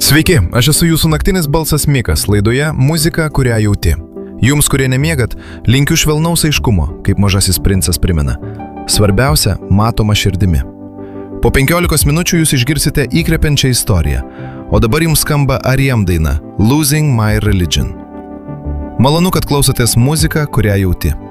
Sveiki, aš esu jūsų naktinis balsas Mikas, laidoje Muzika, kurią jauti. Jums, kurie nemiegat, linkiu švelnaus aiškumo, kaip mažasis princas primena. Svarbiausia, matoma širdimi. Po 15 minučių jūs išgirsite įkvepiančią istoriją, o dabar jums skamba R.E.M. daina Losing My Religion. Malonu, kad klausotės muziką, kurią jauti.